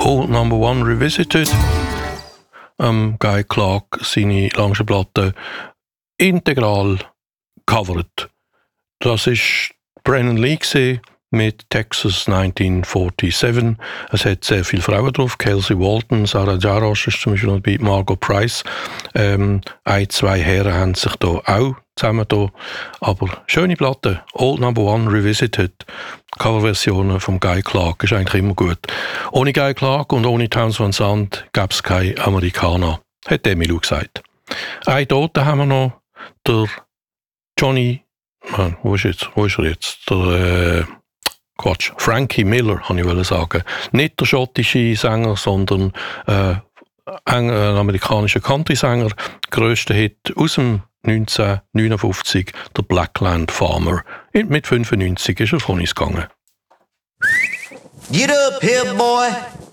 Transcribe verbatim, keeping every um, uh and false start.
Old Number One Revisited. Ähm, Guy Clark seine lange Platte integral covered. Das ist Brennan Lee gewesen, mit Texas neunzehnhundertsiebenundvierzig. Es hat sehr viele Frauen drauf. Kelsey Walton, Sarah Jarosz ist zum Beispiel noch bei Margot Price. Ähm, ein, zwei Herren haben sich da auch zusammen da. Aber schöne Platte. Old Number One Revisited. Coverversionen von Guy Clark ist eigentlich immer gut. Ohne Guy Clark und ohne Townes Van Zandt gäbe es keine Amerikaner, hat Emmylou gesagt. Einen Toten haben wir noch. Der Johnny, äh, wo ist jetzt? Wo ist er jetzt? Der, äh, Quatsch, Frankie Miller, kann ich sagen. Nicht der schottische Sänger, sondern äh, ein amerikanischer Country-Sänger. Grösster Hit aus dem neunzehnhundertneunundfünfzig, der Blackland Farmer. Mit fünfundneunzig ist er von uns gegangen. Get up here, boy.